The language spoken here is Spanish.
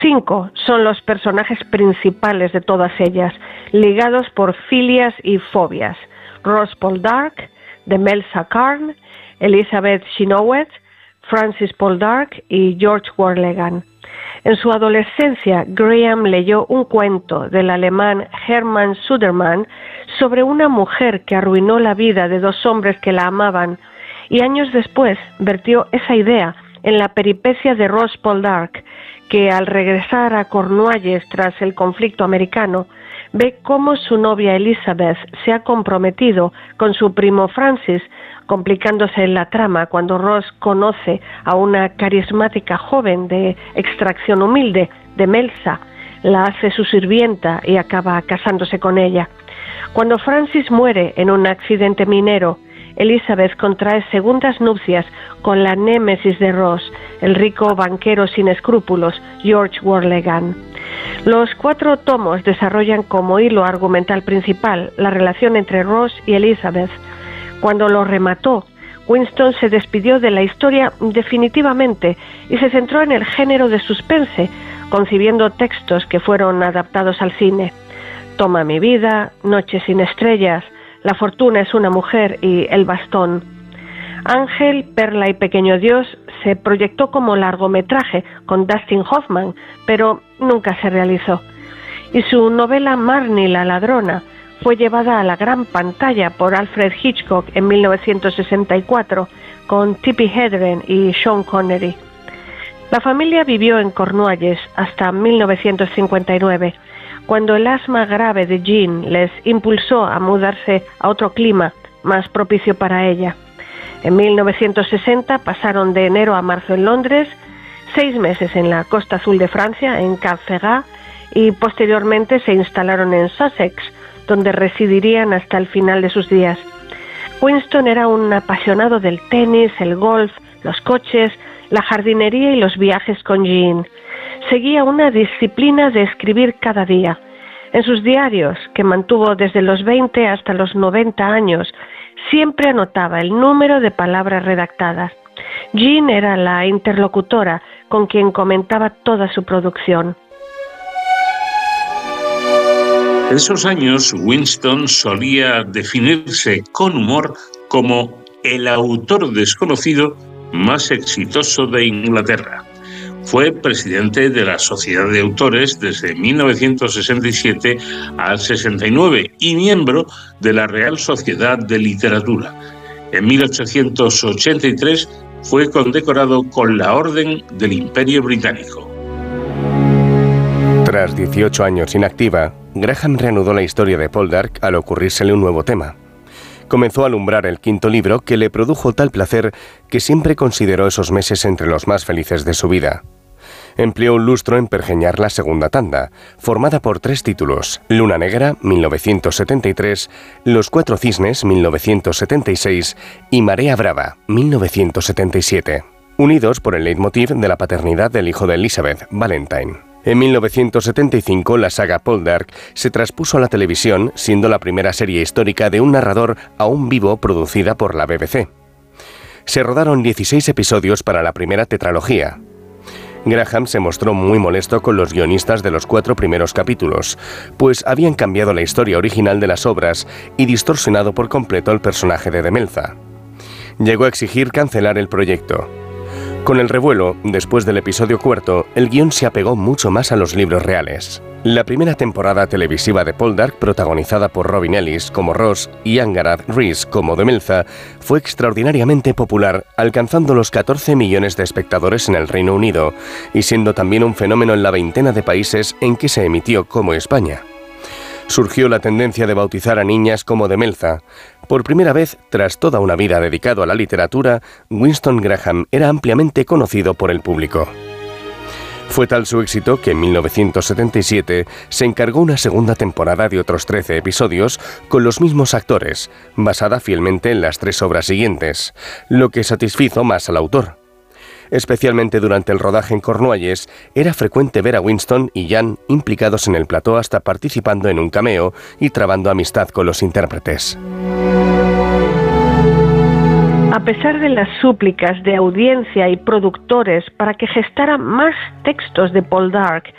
5 son los personajes principales de todas ellas, ligados por filias y fobias: Ross Poldark, Demelza Karn, Elizabeth Chenoweth, Francis Poldark y George Warlegan. En su adolescencia, Graham leyó un cuento del alemán Hermann Sudermann sobre una mujer que arruinó la vida de 2 hombres que la amaban, y años después vertió esa idea en la peripecia de Ross Poldark, que al regresar a Cornualles tras el conflicto americano, ve cómo su novia Elizabeth se ha comprometido con su primo Francis, complicándose la trama cuando Ross conoce a una carismática joven de extracción humilde, Demelza, la hace su sirvienta y acaba casándose con ella. Cuando Francis muere en un accidente minero, Elizabeth contrae segundas nupcias con la némesis de Ross, el rico banquero sin escrúpulos, George Warlegan. Los 4 tomos desarrollan como hilo argumental principal la relación entre Ross y Elizabeth. Cuando lo remató, Winston se despidió de la historia definitivamente y se centró en el género de suspense, concibiendo textos que fueron adaptados al cine. Toma mi vida, Noche sin estrellas, La fortuna es una mujer y El bastón. Ángel, Perla y Pequeño Dios se proyectó como largometraje con Dustin Hoffman, pero nunca se realizó. Y su novela Marnie la ladrona fue llevada a la gran pantalla por Alfred Hitchcock en 1964 con Tippi Hedren y Sean Connery. La familia vivió en Cornualles hasta 1959, cuando el asma grave de Jean les impulsó a mudarse a otro clima más propicio para ella. En 1960 pasaron de enero a marzo en Londres, 6 meses en la Costa Azul de Francia, en Cap Ferrat, y posteriormente se instalaron en Sussex, donde residirían hasta el final de sus días. Winston era un apasionado del tenis, el golf, los coches, la jardinería y los viajes con Jean. Seguía una disciplina de escribir cada día. En sus diarios, que mantuvo desde los 20 hasta los 90 años, siempre anotaba el número de palabras redactadas. Jean era la interlocutora con quien comentaba toda su producción. En esos años, Winston solía definirse con humor como el autor desconocido más exitoso de Inglaterra. Fue presidente de la Sociedad de Autores desde 1967 al 69 y miembro de la Real Sociedad de Literatura. En 1883 fue condecorado con la Orden del Imperio Británico. Tras 18 años inactiva, Graham reanudó la historia de Poldark al ocurrírsele un nuevo tema. Comenzó a alumbrar el 5º libro, que le produjo tal placer que siempre consideró esos meses entre los más felices de su vida. Empleó un lustro en pergeñar la segunda tanda, formada por 3 títulos: Luna Negra, 1973, Los 4 Cisnes, 1976 y Marea Brava, 1977, unidos por el leitmotiv de la paternidad del hijo de Elizabeth, Valentine. En 1975, la saga Poldark se traspuso a la televisión, siendo la primera serie histórica de un narrador aún vivo producida por la BBC. Se rodaron 16 episodios para la primera tetralogía. Graham se mostró muy molesto con los guionistas de los 4 primeros capítulos, pues habían cambiado la historia original de las obras y distorsionado por completo el personaje de Demelza. Llegó a exigir cancelar el proyecto. Con el revuelo, después del episodio 4, el guión se apegó mucho más a los libros reales. La primera temporada televisiva de Poldark, protagonizada por Robin Ellis como Ross y Angharad Rees como Demelza, fue extraordinariamente popular, alcanzando los 14 millones de espectadores en el Reino Unido y siendo también un fenómeno en la veintena de países en que se emitió, como España. Surgió la tendencia de bautizar a niñas como Demelza. Por primera vez, tras toda una vida dedicado a la literatura, Winston Graham era ampliamente conocido por el público. Fue tal su éxito que en 1977 se encargó una segunda temporada de otros 13 episodios con los mismos actores, basada fielmente en las 3 obras siguientes, lo que satisfizo más al autor. Especialmente durante el rodaje en Cornualles, era frecuente ver a Winston y Jan implicados en el plató, hasta participando en un cameo y trabando amistad con los intérpretes. A pesar de las súplicas de audiencia y productores para que gestara más textos de Poldark,